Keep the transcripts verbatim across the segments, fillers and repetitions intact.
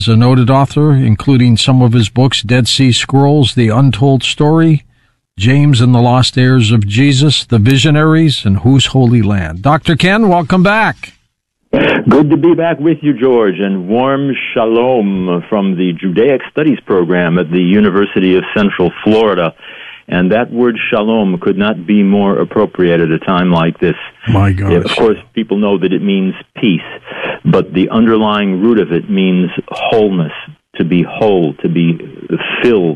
He's a noted author, including some of his books, Dead Sea Scrolls, The Untold Story, James and the Lost Heirs of Jesus, The Visionaries, and Whose Holy Land. Doctor Ken, welcome back. Good to be back with you, George, and warm shalom from the Judaic Studies program at the University of Central Florida. And that word shalom could not be more appropriate at a time like this. My gosh. Of course, people know that it means peace, but the underlying root of it means wholeness, to be whole, to be filled.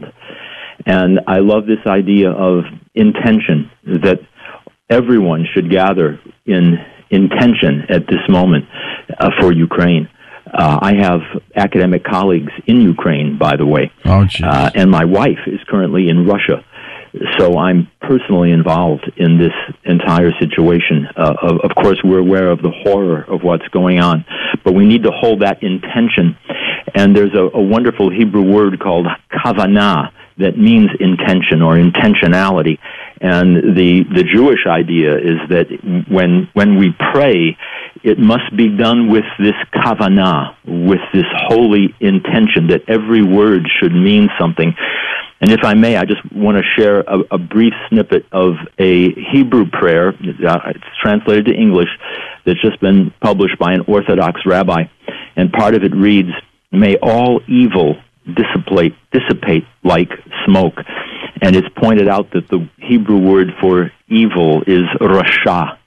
And I love this idea of intention, that everyone should gather in intention at this moment uh, for Ukraine. Uh, I have academic colleagues in Ukraine, by the way. Oh, geez. Uh, and my wife is currently in Russia. So I'm personally involved in this entire situation. Uh, of, of course, we're aware of the horror of what's going on, but we need to hold that intention. And there's a, a wonderful Hebrew word called kavanah that means intention or intentionality. And the, the Jewish idea is that when, when we pray, it must be done with this kavanah, with this holy intention that every word should mean something. And if I may, I just want to share a, a brief snippet of a Hebrew prayer. It's translated to English that's just been published by an Orthodox rabbi. And part of it reads, "May all evil dissipate, dissipate like smoke." And it's pointed out that the Hebrew word for evil is rasha,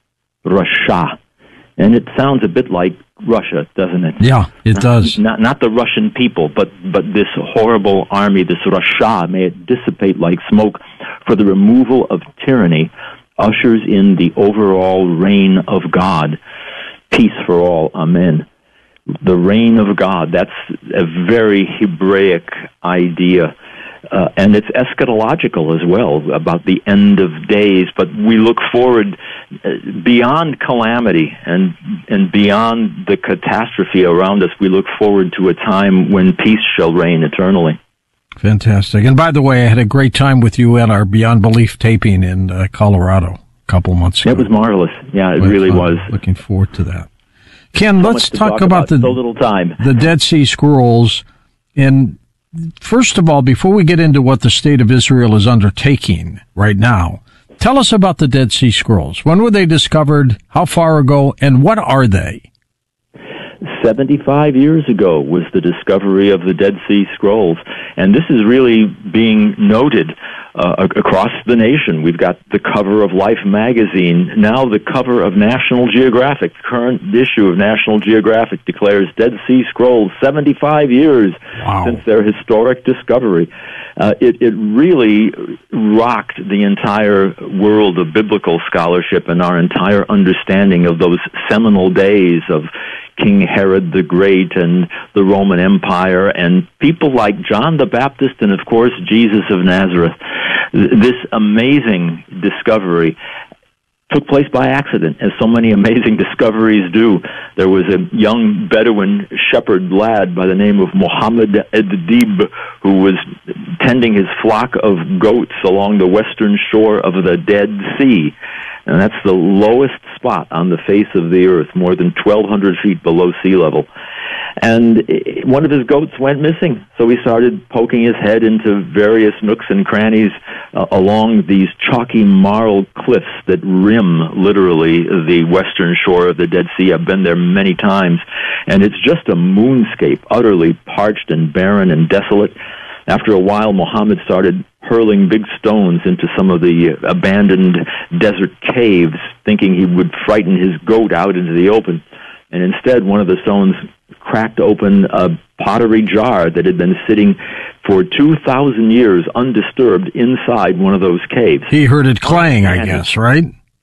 rasha. And it sounds a bit like Russia, doesn't it? Yeah, it does. Not not the Russian people, but, but this horrible army, this rasha, may it dissipate like smoke, for the removal of tyranny ushers in the overall reign of God. Peace for all, amen. The reign of God, that's a very Hebraic idea. Uh, and it's eschatological as well, about the end of days. But we look forward uh, beyond calamity and and beyond the catastrophe around us. We look forward to a time when peace shall reign eternally. Fantastic. And by the way, I had a great time with you at our Beyond Belief taping in uh, Colorado a couple months ago. It was marvelous. Yeah, it Quite really fun. was. Looking forward to that. Ken, So let's much to talk, talk about, about, the so little time. the Dead Sea Scrolls. And first of all, before we get into what the state of Israel is undertaking right now, tell us about the Dead Sea Scrolls. When were they discovered? How far ago? And what are they? seventy-five years ago was the discovery of the Dead Sea Scrolls. And this is really being noted uh, across the nation. We've got the cover of Life magazine, now the cover of National Geographic. The current issue of National Geographic declares Dead Sea Scrolls seventy-five years Wow. since their historic discovery. Uh, it, it really rocked the entire world of biblical scholarship and our entire understanding of those seminal days of King Herod the Great and the Roman Empire and people like John the Baptist and, of course, Jesus of Nazareth. This amazing discovery took place by accident, as so many amazing discoveries do. There was a young Bedouin shepherd lad by the name of Mohammed Ed-Dib who was tending his flock of goats along the western shore of the Dead Sea. And that's the lowest spot on the face of the earth, more than twelve hundred feet below sea level. And one of his goats went missing, so he started poking his head into various nooks and crannies uh, along these chalky marl cliffs that rim, literally, the western shore of the Dead Sea. I've been there many times, and it's just a moonscape, utterly parched and barren and desolate. After a while, Muhammad started hurling big stones into some of the abandoned desert caves, thinking he would frighten his goat out into the open. And instead, one of the stones cracked open a pottery jar that had been sitting for two thousand years undisturbed inside one of those caves. He heard it clang, I guess, right?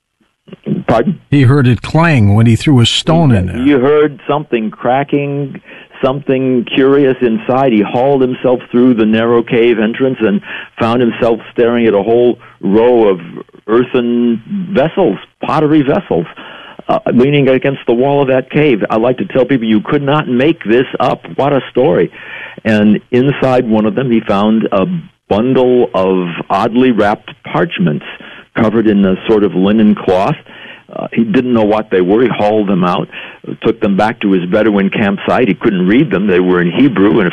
Pardon? He heard it clang when he threw a stone in there. You heard something cracking, something curious inside. He hauled himself through the narrow cave entrance and found himself staring at a whole row of earthen vessels, pottery vessels, uh, leaning against the wall of that cave. I like to tell people, you could not make this up. What a story. And inside one of them, he found a bundle of oddly wrapped parchments covered in a sort of linen cloth. Uh, he didn't know what they were. He hauled them out, took them back to his Bedouin campsite. He couldn't read them. They were in Hebrew, and